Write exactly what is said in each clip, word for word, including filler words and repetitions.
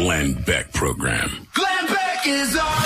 Glenn Beck Program. Glenn Beck is on.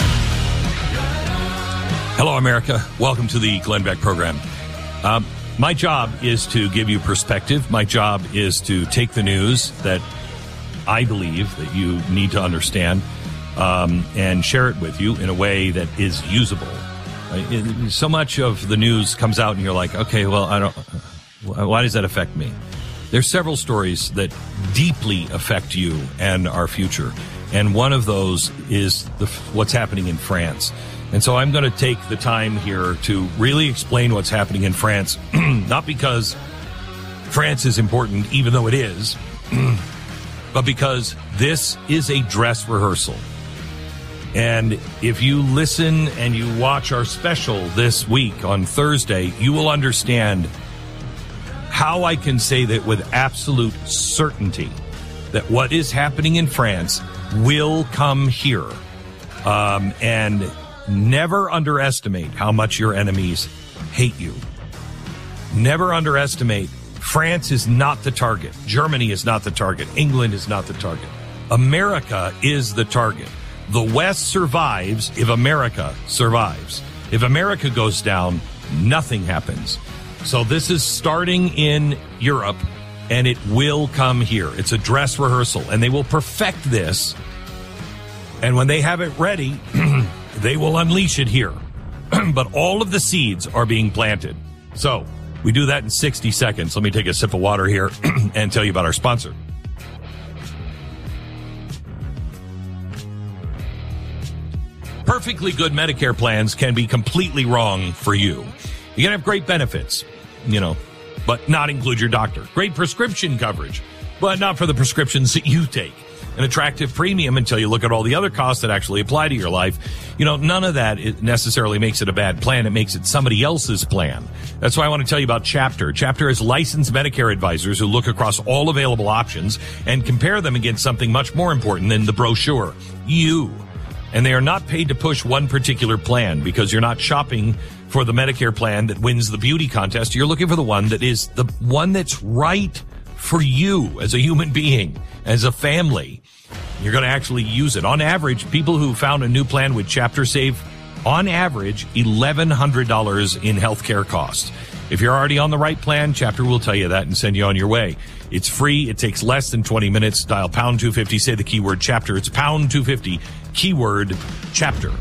Hello, America. Welcome to the Glenn Beck Program. Um, my job is to give you perspective. My job is to take the news that I believe that you need to understand um, and share it with you in a way that is usable. Uh, it, so much of the news comes out and you're like, okay, well, I don't. Why does that affect me? There's several stories that deeply affect you and our future. And one of those is the, what's happening in France. And so I'm going to take the time here to really explain what's happening in France, not because France is important, even though it is, but because this is a dress rehearsal. And if you listen and you watch our special this week on Thursday, you will understand how I can say that with absolute certainty that what is happening in France will come here. Um, and never underestimate how much your enemies hate you. Never underestimate. France is not the target. Germany is not the target. England is not the target. America is the target. The West survives if America survives. If America goes down, nothing happens. So this is starting in Europe, and it will come here. It's a dress rehearsal, and they will perfect this. And when they have it ready, they will unleash it here. But all of the seeds are being planted. So we do that in sixty seconds. Let me take a sip of water here and tell you about our sponsor. Perfectly good Medicare plans can be completely wrong for you. You can have great benefits, you know, but not include your doctor. Great prescription coverage, but not for the prescriptions that you take. An attractive premium until you look at all the other costs that actually apply to your life. You know, none of that necessarily makes it a bad plan. It makes it somebody else's plan. That's why I want to tell you about Chapter. Chapter is licensed Medicare advisors who look across all available options and compare them against something much more important than the brochure, you. And they are not paid to push one particular plan because you're not shopping for the Medicare plan that wins the beauty contest. You're looking for the one that is the one that's right for you as a human being, as a family. You're going to actually use it. On average, people who found a new plan with Chapter save, on average, eleven hundred dollars in healthcare costs. If you're already on the right plan, Chapter will tell you that and send you on your way. It's free. It takes less than twenty minutes. Dial pound two fifty. Say the keyword Chapter. It's pound two fifty. Keyword Chapter.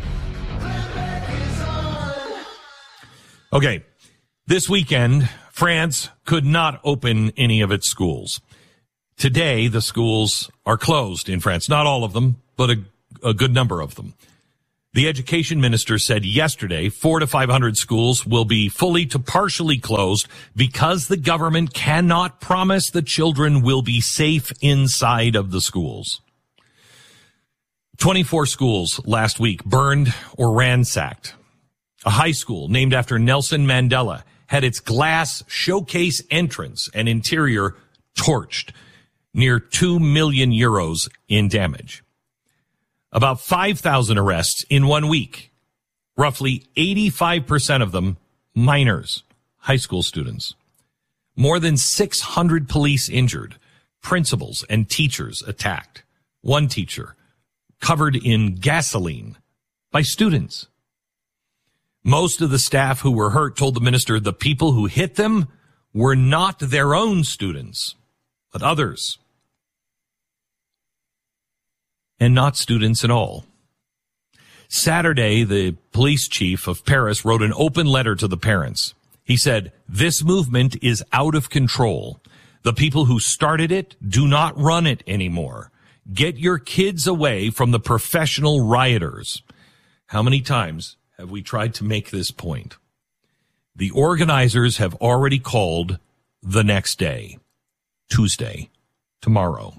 Okay. This weekend, France could not open any of its schools. Today, the schools are closed in France. Not all of them, but a, a good number of them. The education minister said yesterday four to five hundred schools will be fully to partially closed because the government cannot promise the children will be safe inside of the schools. twenty-four schools last week burned or ransacked. A high school named after Nelson Mandela had its glass showcase entrance and interior torched. Near two million euros in damage. About five thousand arrests in one week. Roughly eighty-five percent of them minors, high school students. More than six hundred police injured. Principals and teachers attacked. One teacher covered in gasoline by students. Most of the staff who were hurt told the minister the people who hit them were not their own students, but others. And not students at all. Saturday, the police chief of Paris wrote an open letter to the parents. He said, "This movement is out of control. The people who started it do not run it anymore. Get your kids away from the professional rioters." How many times have we tried to make this point? The organizers have already called the next day, Tuesday, tomorrow.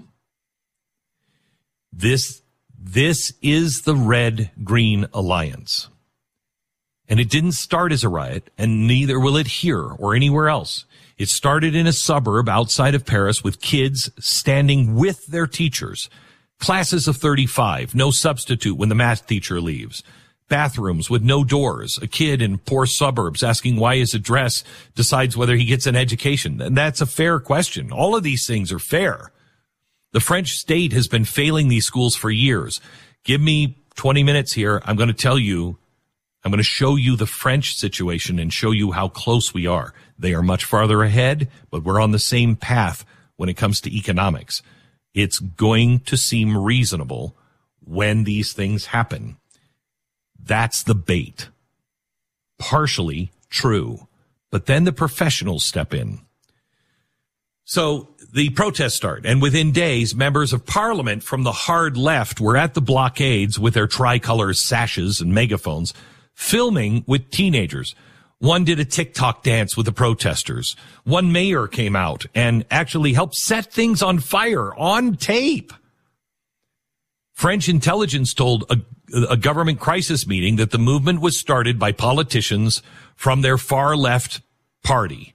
This, this is the Red-Green Alliance. And it didn't start as a riot, and neither will it here or anywhere else. It started in a suburb outside of Paris with kids standing with their teachers. Classes of thirty-five, no substitute when the math teacher leaves. Bathrooms with no doors. A kid in poor suburbs asking why his address decides whether he gets an education. And that's a fair question. All of these things are fair. The French state has been failing these schools for years. Give me twenty minutes here. I'm going to tell you, I'm going to show you the French situation and show you how close we are. They are much farther ahead, but we're on the same path when it comes to economics. It's going to seem reasonable when these things happen. That's the bait. Partially true. But then the professionals step in. So the protests start, and within days, members of parliament from the hard left were at the blockades with their tricolor sashes and megaphones, filming with teenagers. One did a TikTok dance with the protesters. One mayor came out and actually helped set things on fire on tape. French intelligence told a, a government crisis meeting that the movement was started by politicians from their far left party.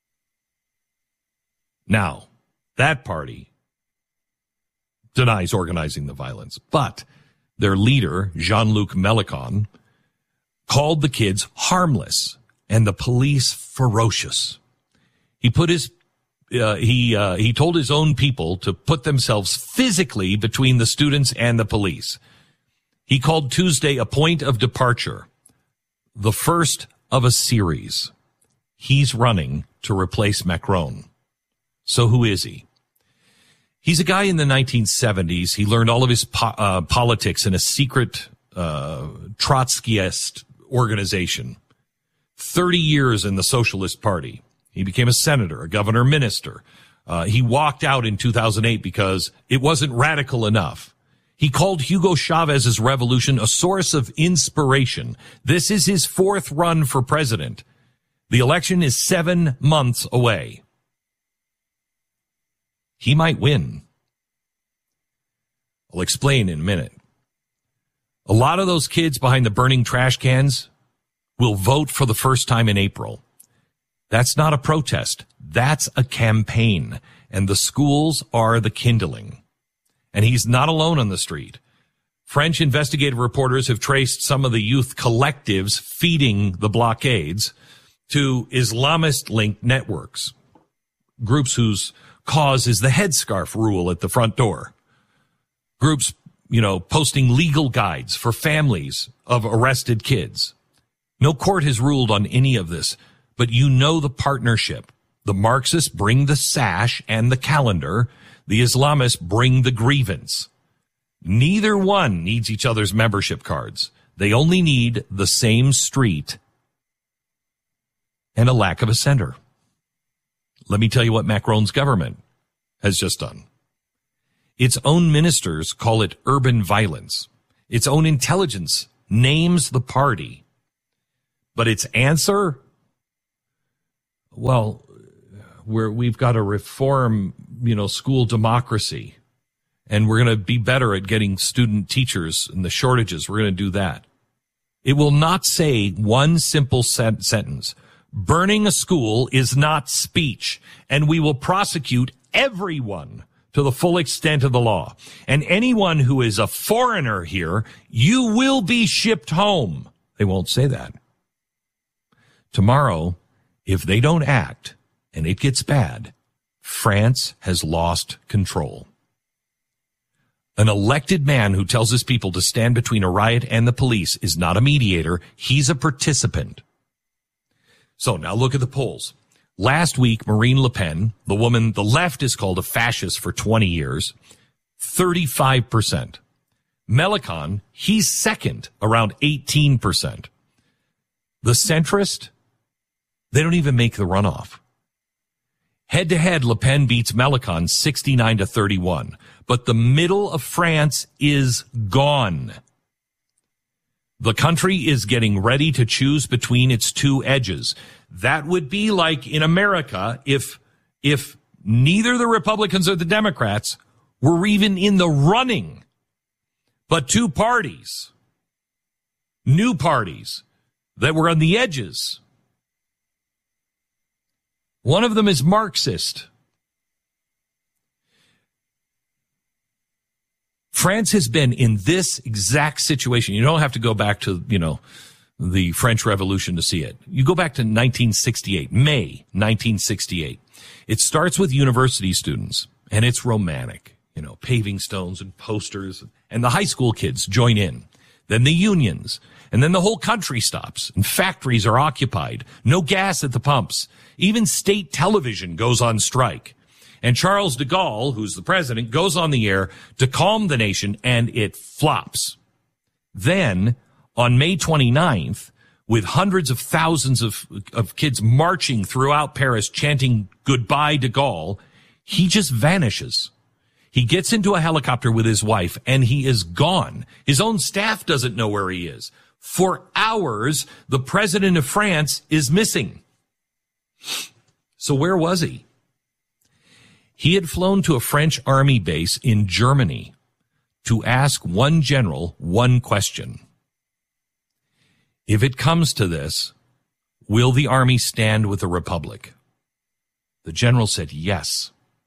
Now, that party denies organizing the violence, but their leader, Jean-Luc Mélenchon, called the kids harmless and the police ferocious. He put his uh, he uh, he told his own people to put themselves physically between the students and the police. He called Tuesday a point of departure, the first of a series. He's running to replace Macron. So who is he? He's a guy in the nineteen seventies. He learned all of his po- uh, politics in a secret uh, Trotskyist organization. thirty years in the Socialist Party. He became a senator, a governor, minister. Uh, he walked out in two thousand eight because it wasn't radical enough. He called Hugo Chavez's revolution a source of inspiration. This is his fourth run for president. The election is seven months away. He might win. I'll explain in a minute. A lot of those kids behind the burning trash cans will vote for the first time in April. That's not a protest. That's a campaign. And the schools are the kindling. And he's not alone on the street. French investigative reporters have traced some of the youth collectives feeding the blockades to Islamist-linked networks, groups whose cause is the headscarf rule at the front door. Groups, you know, posting legal guides for families of arrested kids. No court has ruled on any of this, but you know the partnership. The Marxists bring the sash and the calendar. The Islamists bring the grievance. Neither one needs each other's membership cards. They only need the same street and a lack of a center. Let me tell you what Macron's government has just done. Its own ministers call it urban violence. Its own intelligence names the party. But its answer? Well, we're, we've got to reform, you know, school democracy. And we're going to be better at getting student teachers and the shortages. We're going to do that. It will not say one simple sen- sentence. Burning a school is not speech, and we will prosecute everyone to the full extent of the law. And anyone who is a foreigner here, you will be shipped home. They won't say that. Tomorrow, if they don't act, and it gets bad, France has lost control. An elected man who tells his people to stand between a riot and the police is not a mediator. He's a participant. So now look at the polls. Last week, Marine Le Pen, the woman the left has called a fascist for twenty years, thirty-five percent. Mélenchon, he's second, around eighteen percent. The centrist, they don't even make the runoff. Head-to-head, Le Pen beats Mélenchon sixty-nine to thirty-one. But the middle of France is gone. The country is getting ready to choose between its two edges. That would be like in America if, if neither the Republicans or the Democrats were even in the running, but two parties, new parties that were on the edges. One of them is Marxist. France has been in this exact situation. You don't have to go back to, you know, the French Revolution to see it. You go back to nineteen sixty-eight, May nineteen sixty-eight. It starts with university students, and it's romantic. you know, paving stones and posters, and the high school kids join in. Then the unions, and then the whole country stops, and factories are occupied. No gas at the pumps. Even state television goes on strike. And Charles de Gaulle, who's the president, goes on the air to calm the nation, and it flops. Then, on May twenty-ninth, with hundreds of thousands of, of kids marching throughout Paris chanting goodbye de Gaulle, he just vanishes. He gets into a helicopter with his wife, and he is gone. His own staff doesn't know where he is. For hours, the president of France is missing. So where was he? He had flown to a French army base in Germany to ask one general one question. If it comes to this, will the army stand with the Republic? The general said yes.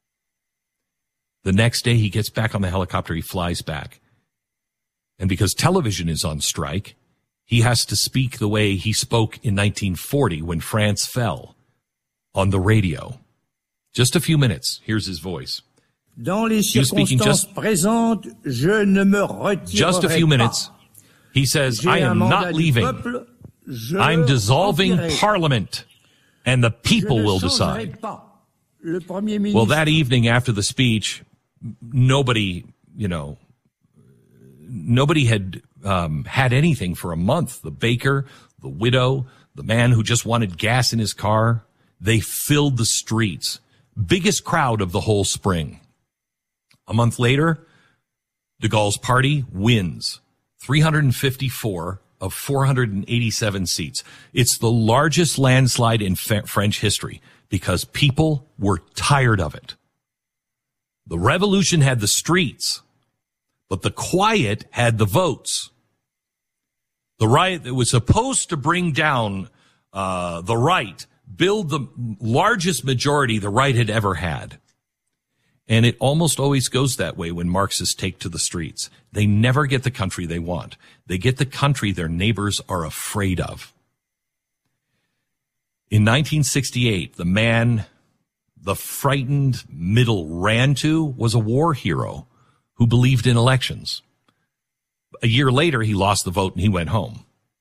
The next day he gets back on the helicopter, he flies back. And because television is on strike, he has to speak the way he spoke in nineteen forty when France fell, on the radio. Just a few minutes. Here's his voice. Dans les circonstances présentes, je ne me retirerai Just a few minutes. He says, I am not leaving. I'm dissolving Parliament, and the people will decide. Well, that evening after the speech, nobody, you know, nobody had um, had anything for a month. The baker, the widow, the man who just wanted gas in his car, they filled the streets. Biggest crowd of the whole spring. A month later, de Gaulle's party wins three hundred fifty-four of four hundred eighty-seven seats. It's the largest landslide in F- French history because people were tired of it. The revolution had the streets, but the quiet had the votes. The riot that was supposed to bring down uh, the right, build the largest majority the right had ever had. And it almost always goes that way when Marxists take to the streets. They never get the country they want. They get the country their neighbors are afraid of. In nineteen sixty-eight, the man the frightened middle ran to was a war hero who believed in elections. A year later, he lost the vote and he went home.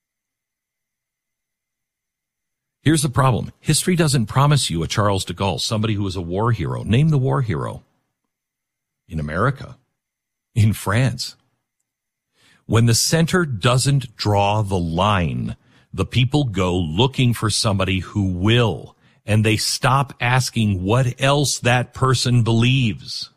Here's the problem. History doesn't promise you a Charles de Gaulle, somebody who was a war hero. Name the war hero. In America. In France. When the center doesn't draw the line, the people go looking for somebody who will, and they stop asking what else that person believes.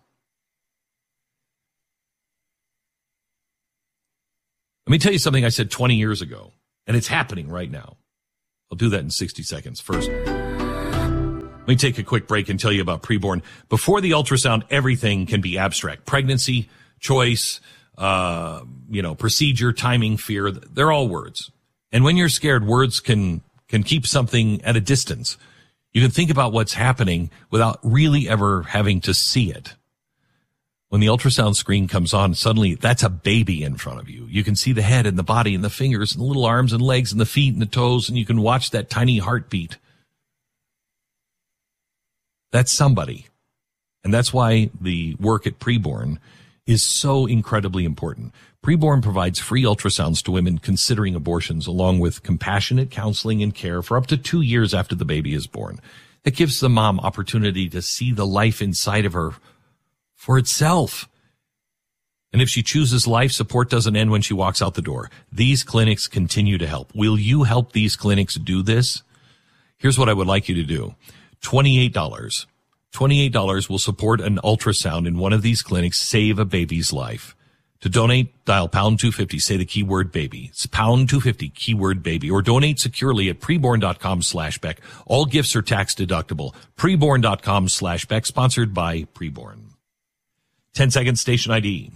Let me tell you something I said twenty years ago, and it's happening right now. I'll do that in sixty seconds. First, let me take a quick break and tell you about preborn. Before the ultrasound, everything can be abstract. Pregnancy, choice, uh, you know, procedure, timing, fear, they're all words. And when you're scared, words can, can keep something at a distance. You can think about what's happening without really ever having to see it. When the ultrasound screen comes on, suddenly that's a baby in front of you. You can see the head and the body and the fingers and the little arms and legs and the feet and the toes, and you can watch that tiny heartbeat. That's somebody. And that's why the work at Preborn is so incredibly important. Preborn provides free ultrasounds to women considering abortions, along with compassionate counseling and care for up to two years after the baby is born. It gives the mom opportunity to see the life inside of her for itself. And if she chooses life, support doesn't end when she walks out the door. These clinics continue to help. Will you help these clinics do this? Here's what I would like you to do. twenty-eight dollars. twenty-eight dollars will support an ultrasound in one of these clinics, save a baby's life. To donate, dial pound two fifty, say the keyword baby. It's pound two fifty, keyword baby, or donate securely at preborn.com slash Beck. All gifts are tax deductible. Preborn.com slash Beck, sponsored by Preborn. ten second station I D.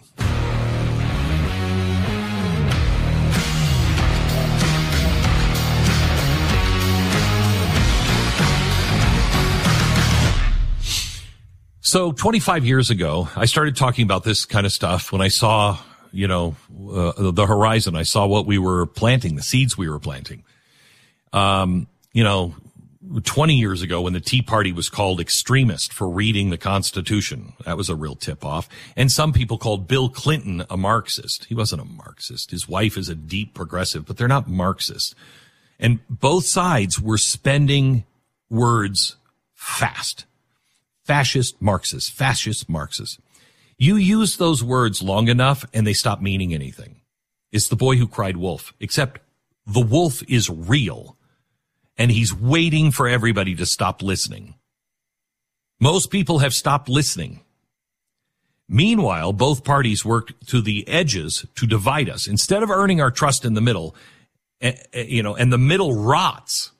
So twenty-five years ago, I started talking about this kind of stuff when I saw, you know, uh, the horizon. I saw what we were planting, the seeds we were planting. Um, you know, twenty years ago when the Tea Party was called extremist for reading the Constitution. That was a real tip-off. And some people called Bill Clinton a Marxist. He wasn't a Marxist. His wife is a deep progressive, but they're not Marxist. And both sides were spending words fast. Fascist, Marxist, fascist, Marxist. You use those words long enough and they stop meaning anything. It's the boy who cried wolf, except the wolf is real. And he's waiting for everybody to stop listening. Most people have stopped listening. Meanwhile, both parties work to the edges to divide us. Instead of earning our trust in the middle, you know, and the middle rots.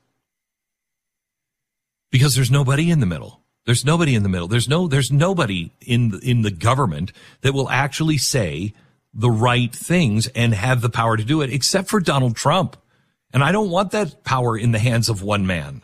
Because there's nobody in the middle. There's nobody in the middle. There's no, there's nobody in the, in the government that will actually say the right things and have the power to do it, except for Donald Trump. And I don't want that power in the hands of one man.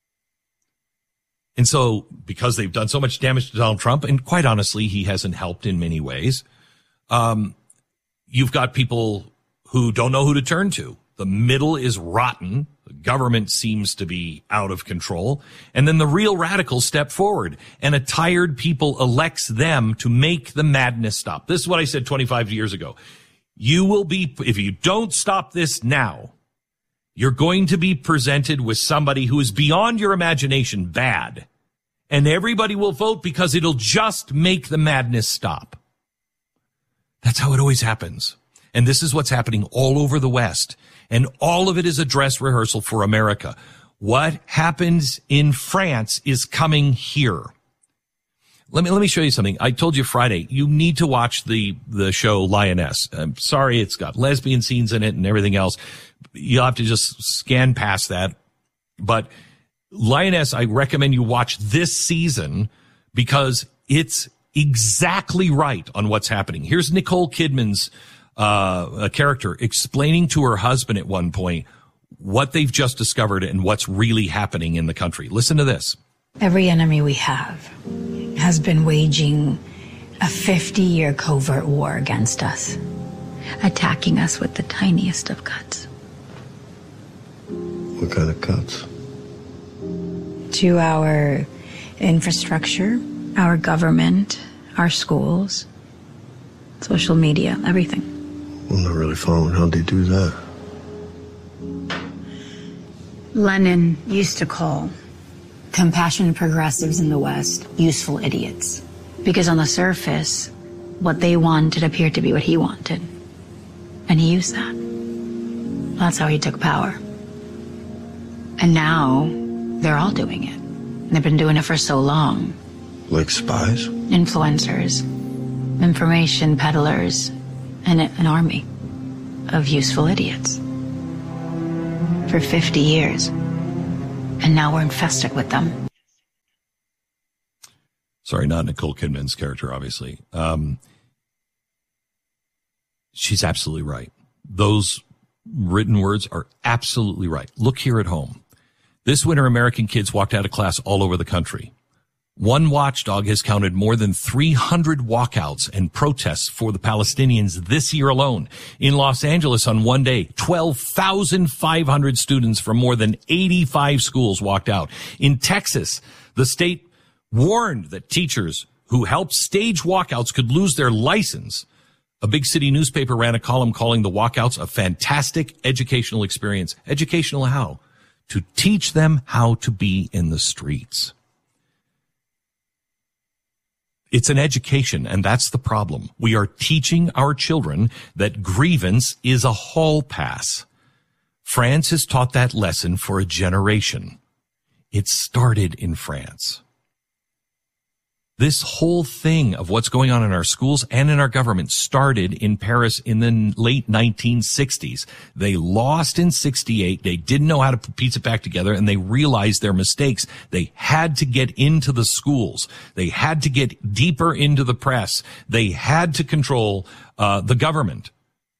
And so, because they've done so much damage to Donald Trump, and quite honestly, he hasn't helped in many ways, um, you've got people who don't know who to turn to. The middle is rotten. The government seems to be out of control. And then the real radicals step forward, and a tired people elects them to make the madness stop. This is what I said twenty-five years ago. You will be, if you don't stop this now, you're going to be presented with somebody who is beyond your imagination bad. And everybody will vote because it'll just make the madness stop. That's how it always happens. And this is what's happening all over the West. And all of it is a dress rehearsal for America. What happens in France is coming here. Let me, let me show you something. I told you Friday, you need to watch the, the show Lioness. I'm sorry, it's got lesbian scenes in it and everything else. You'll have to just scan past that. But Lioness, I recommend you watch this season because it's exactly right on what's happening. Here's Nicole Kidman's uh, a character explaining to her husband at one point what they've just discovered and what's really happening in the country. Listen to this. Every enemy we have has been waging a fifty-year covert war against us, attacking us with the tiniest of cuts. What kind of cuts? To our infrastructure, our government, our schools, social media, everything. I'm not really following how they do that. Lenin used to call compassionate progressives in the West useful idiots. Because on the surface, what they wanted appeared to be what he wanted. And he used that. That's how he took power. And now, they're all doing it. They've been doing it for so long. Like spies? Influencers, information peddlers, and an army of useful idiots. For fifty years. And now we're infested with them. Sorry, not Nicole Kidman's character, obviously. Um, she's absolutely right. Those written words are absolutely right. Look here at home. This winter, American kids walked out of class all over the country. One watchdog has counted more than three hundred walkouts and protests for the Palestinians this year alone. In Los Angeles on one day, twelve thousand five hundred students from more than eighty-five schools walked out. In Texas, the state warned that teachers who helped stage walkouts could lose their license. A big city newspaper ran a column calling the walkouts a fantastic educational experience. Educational how? To teach them how to be in the streets. It's an education, and that's the problem. We are teaching our children that grievance is a hall pass. France has taught that lesson for a generation. It started in France. This whole thing of what's going on in our schools and in our government started in Paris in the late nineteen sixties. They lost in sixty-eight. They didn't know how to piece it back together, and they realized their mistakes. They had to get into the schools. They had to get deeper into the press. They had to control uh, the government.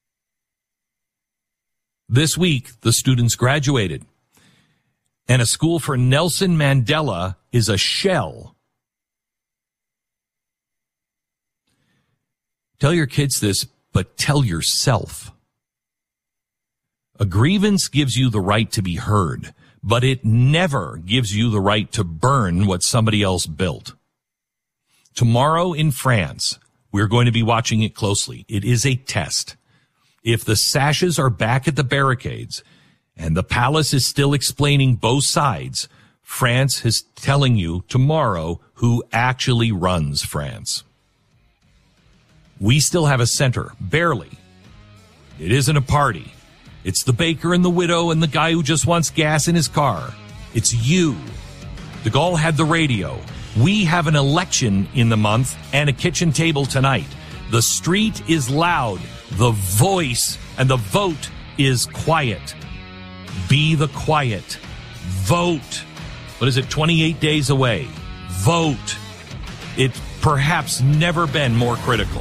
This week, the students graduated, and a school for Nelson Mandela is a shell. Tell your kids this, but tell yourself. A grievance gives you the right to be heard, but it never gives you the right to burn what somebody else built. Tomorrow in France, we're going to be watching it closely. It is a test. If the sashes are back at the barricades and the palace is still explaining both sides, France is telling you tomorrow who actually runs France. We still have a center, barely. It isn't a party. It's the baker and the widow and the guy who just wants gas in his car. It's you. De Gaulle had the radio. We have an election in the month and a kitchen table tonight. The street is loud. The voice and the vote is quiet. Be the quiet. Vote. What is it, twenty-eight days away? Vote. It's perhaps never been more critical.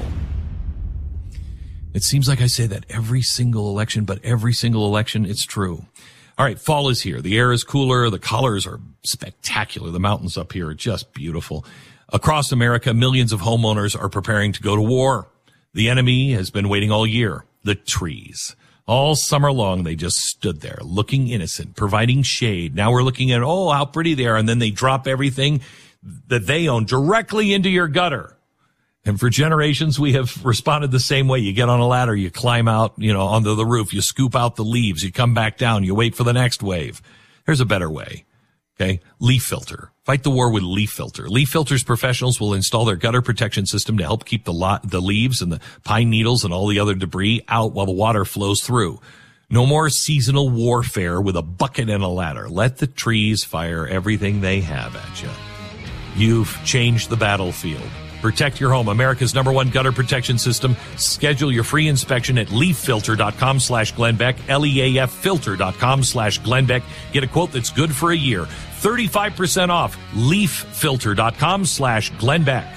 It seems like I say that every single election, but every single election, it's true. All right, fall is here. The air is cooler. The colors are spectacular. The mountains up here are just beautiful. Across America, millions of homeowners are preparing to go to war. The enemy has been waiting all year. The trees. All summer long, they just stood there looking innocent, providing shade. Now we're looking at, oh, how pretty they are. And then they drop everything that they own directly into your gutter. And for generations, we have responded the same way. You get on a ladder, you climb out, you know, onto the roof, you scoop out the leaves, you come back down, you wait for the next wave. There's a better way. Okay. Leaf filter. Fight the war with Leaf Filter. Leaf Filter's professionals will install their gutter protection system to help keep the lot, the leaves and the pine needles and all the other debris out while the water flows through. No more seasonal warfare with a bucket and a ladder. Let the trees fire everything they have at you. You've changed the battlefield. Protect your home. America's number one gutter protection system. Schedule your free inspection at leaffilter.com slash Glenn Beck, L E A F filter.com slash Glenn Beck. Get a quote that's good for a year. thirty-five percent off. leaffilter.com slash Glenn Beck.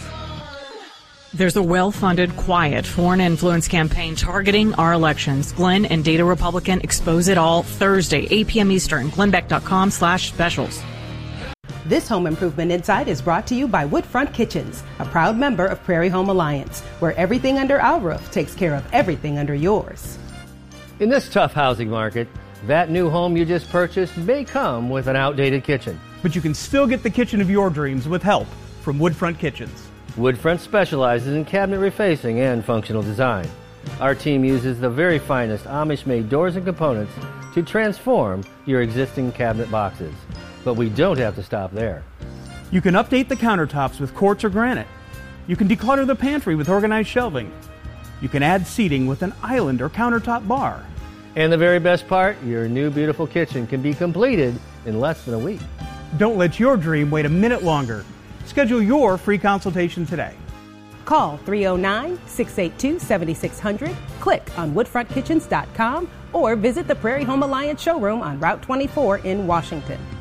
There's a well-funded, quiet foreign influence campaign targeting our elections. Glenn and Data Republican expose it all Thursday, eight p.m. Eastern. Glennbeck.com slash specials. This Home Improvement Insight is brought to you by Woodfront Kitchens, a proud member of Prairie Home Alliance, where everything under our roof takes care of everything under yours. In this tough housing market, that new home you just purchased may come with an outdated kitchen. But you can still get the kitchen of your dreams with help from Woodfront Kitchens. Woodfront specializes in cabinet refacing and functional design. Our team uses the very finest Amish-made doors and components to transform your existing cabinet boxes. But we don't have to stop there. You can update the countertops with quartz or granite. You can declutter the pantry with organized shelving. You can add seating with an island or countertop bar. And the very best part, your new beautiful kitchen can be completed in less than a week. Don't let your dream wait a minute longer. Schedule your free consultation today. Call three oh nine, six eight two, seven six zero zero, click on woodfront kitchens dot com, or visit the Prairie Home Alliance showroom on Route twenty-four in Washington.